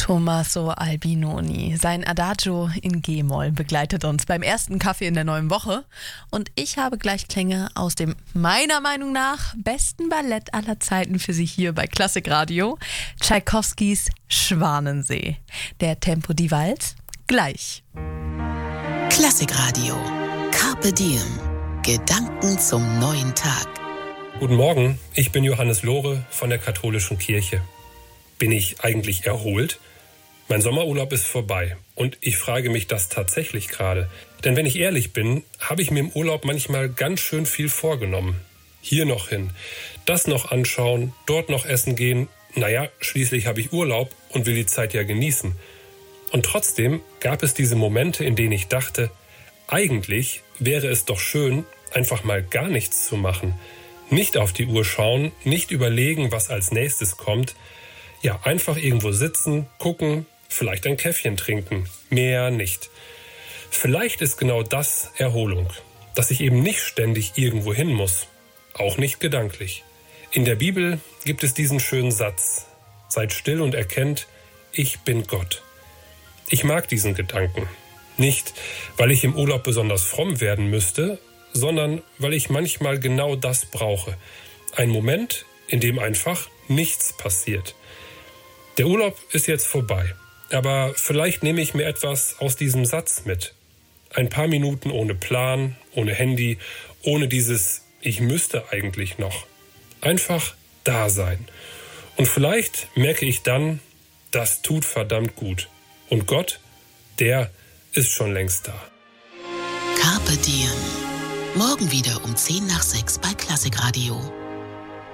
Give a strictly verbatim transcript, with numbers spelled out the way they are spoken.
Tommaso Albinoni. Sein Adagio in G-Moll begleitet uns beim ersten Kaffee in der neuen Woche. Und ich habe gleich Klänge aus dem meiner Meinung nach besten Ballett aller Zeiten für Sie hier bei Klassikradio. Tschaikowskis Schwanensee. Der Tempo di Valse gleich. Klassikradio. Carpe Diem. Gedanken zum neuen Tag. Guten Morgen, ich bin Johannes Lohre von der Katholischen Kirche. Bin ich eigentlich erholt? Mein Sommerurlaub ist vorbei und ich frage mich das tatsächlich gerade. Denn wenn ich ehrlich bin, habe ich mir im Urlaub manchmal ganz schön viel vorgenommen. Hier noch hin, das noch anschauen, dort noch essen gehen. Naja, schließlich habe ich Urlaub und will die Zeit ja genießen. Und trotzdem gab es diese Momente, in denen ich dachte, eigentlich wäre es doch schön, einfach mal gar nichts zu machen. Nicht auf die Uhr schauen, nicht überlegen, was als nächstes kommt. Ja, einfach irgendwo sitzen, gucken, vielleicht ein Käffchen trinken. Mehr nicht. Vielleicht ist genau das Erholung, dass ich eben nicht ständig irgendwo hin muss. Auch nicht gedanklich. In der Bibel gibt es diesen schönen Satz: Seid still und erkennt, ich bin Gott. Ich mag diesen Gedanken. Nicht, weil ich im Urlaub besonders fromm werden müsste, sondern weil ich manchmal genau das brauche. Ein Moment, in dem einfach nichts passiert. Der Urlaub ist jetzt vorbei, aber vielleicht nehme ich mir etwas aus diesem Satz mit. Ein paar Minuten ohne Plan, ohne Handy, ohne dieses Ich müsste eigentlich noch. Einfach da sein. Und vielleicht merke ich dann, das tut verdammt gut. Und Gott, der ist schon längst da. Carpe Diem. Morgen wieder um zehn nach sechs bei Klassikradio.